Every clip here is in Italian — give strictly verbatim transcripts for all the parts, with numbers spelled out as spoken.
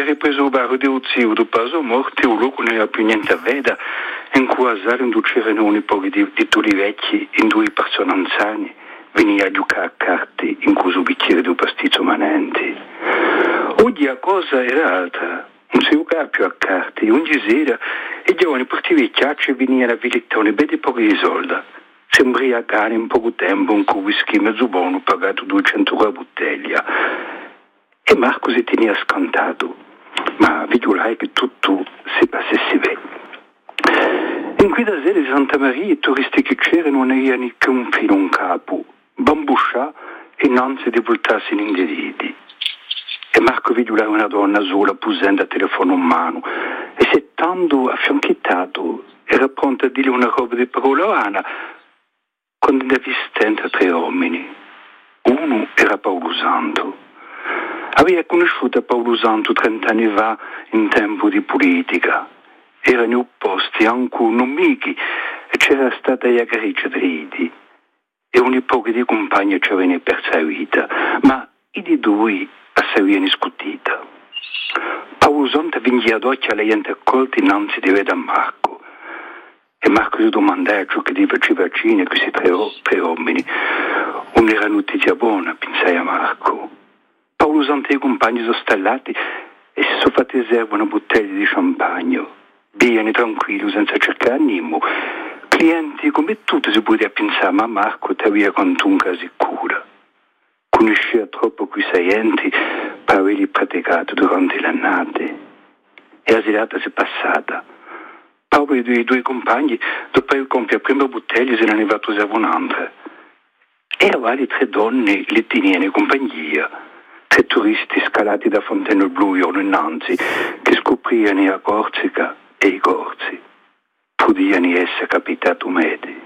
ripreso il bar di zio dopo la morte, un luogo non era più niente a vedere, in cui a Sare non c'erano un po' di, di tutti i vecchi, in due persone anziane, veniva a giocare a carte in cui il bicchiere di un pasticcio manente. Oggi la cosa era altra, non si giocava più a carte, ogni sera i giovani portivi i chiacci e venivano a visitare belle pochi di soldi. Sembria cane in poco tempo un whisky mezzo buono pagato duecento euro a bottiglia. E Marco si teneva scantato, ma vedrai che tutto si passesse bene. In quella sera di Santa Maria i turisti che c'erano non erano che un filo un capo, bambuscià e non si voltarsi in indirizzi. E Marco vedrai una donna sola posando a telefono in mano e se tanto affianchettato era pronta a dire una roba di parola vana quando ne avvistenta tre uomini. Uno era Paolo Santo. Aveva conosciuto Paolo Santo trent'anni fa in tempo di politica. Erano opposti anche amici e c'era stata la gariccia triti. E ogni poco di compagni ci avevano perso la vita, ma i di due avevano discutito. Paolo Santo veniva d'occhio alla gente accolta innanzi di vedere Marco. E Marco si domandava ciò che faceva vicino a questi tre, tre uomini. Non era notizia buona, pensai a Marco. Paolo Santo e i compagni sono stallati e si sono fatti servere una bottiglia di champagne. Bene, tranquillo, senza cercare animo. Clienti come tutti si poteva pensare, ma Marco ti aveva quantunque sicura. Conosceva troppo questi enti per averli praticato durante l'annate. E la serata si è passata. Paolo e i due, due compagni, dopo aver compiuto la prima bottiglia, se ne hanno fatto servere un'altra. E avevano tre donne le tenevano in compagnia. Tre turisti scalati da Fontainebleau innanzi, che scoprivano la Corsica e i corsi. Potevano essere capitati medi.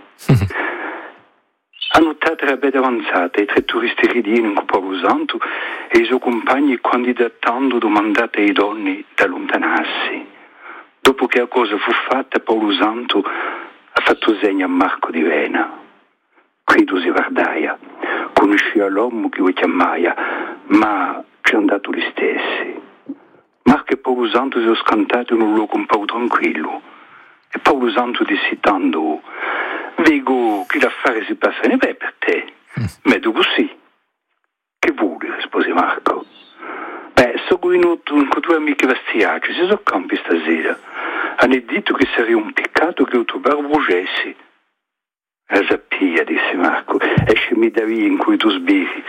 A nottata era ben avanzata, i tre turisti ridivano con Paolo Santo e i suoi compagni candidatando domandate ai donne da allontanarsi. Dopo che la cosa fu fatta, Paolo Santo ha fatto segno a Marco di Vena. Credo si guardaia, conosceva l'uomo che lo chiamava, ma ci è andato gli stessi. Marco e Paolo Santo si sono scantati in un luogo un po' tranquillo. E Paolo Santo disse tanto, vedo che l'affare si passa bene per te, ma dopo sì. Che vuoi, rispose Marco. Beh, sono venuto con due amiche vastiaci, si sono campi stasera. Hanno detto che sarebbe un peccato che il tuo bar bruciassi. La sappia, disse Marco, escimi da via in cui tu sbiri.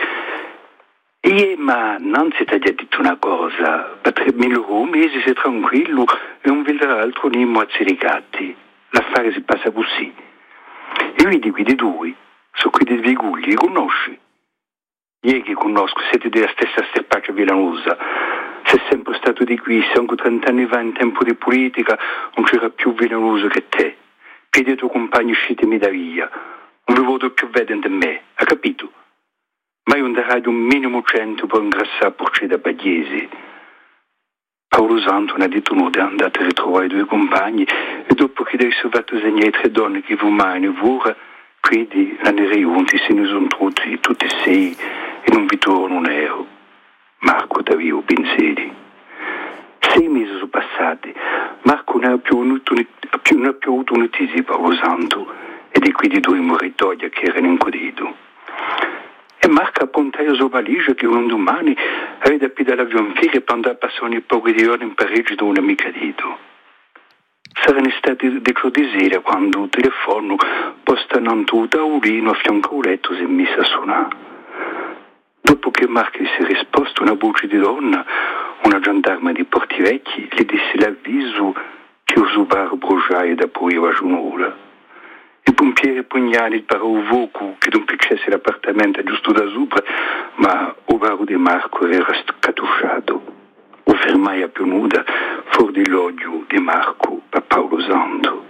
E ma non si ti ha detto una cosa, per tremila euro un mese sei tranquillo e non vedrà altro nimo a ziricati. L'affare si passa così. E vedi qui di due, sono qui di Vigugli, li conosci? Io che conosco, siete della stessa sterpaccia vilanosa. Sei sempre stato di qui, se anche trent'anni fa in tempo di politica non c'era più vilanoso che te. Chiedi ai tuoi compagni uscitemi da via, non vi vedo più vedere di me, ha capito? Ma io darai un minimo cento per ingrassare porci da bagliesi. Paolo Santo ne ha detto no, è andato a ritrovare i due compagni e dopo che adesso fatto segnare tre donne che vomavano e vura, quindi l'hanno riunti, se ne sono tutti, tutti e sei e non vi torno un euro. Marco t'aveva pensieri. Sei mesi sono passati, Marco non ha più avuto, più, non ha più avuto notizie di Paolo Santo e di quei due moritoia che erano incudito. E Marco ha contato la sua valigia che un domani aveva più l'avion fiere per andare a passare un po' di ore in Parigi da un'amica dito. Saranno stati di di sera quando il telefono postanando un tavolino a fianco al letto si è messo a suonare. Dopo che Marco si è risposto una voce di donna, una gendarma di Portivecchi le disse l'avviso che il bar bruciaia da poi a giunura. I pompieri pugnali parò un voco che non piacesse l'appartamento giusto da sopra, ma il bar di Marco era scatusciato. O fermaia più nuda fuori dell'odio di Marco per Paolo Santo.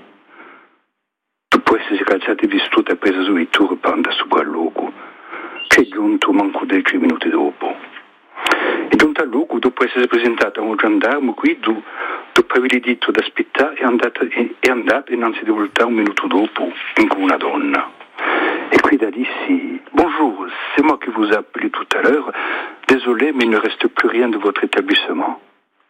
Dopo essersi calzati vestute e presa su i tour per andare sopra al luogo, che è giunto manco dieci minuti dopo. E giunto al luogo, dopo essere presentato a un gendarme, qui dopo avergli detto di aspettare, è andato, è andato innanzi di voltare un minuto dopo in con una donna. Et puis il a dit si, bonjour, c'est moi qui vous ai appelé tout à l'heure, désolé mais il ne reste plus rien de votre établissement.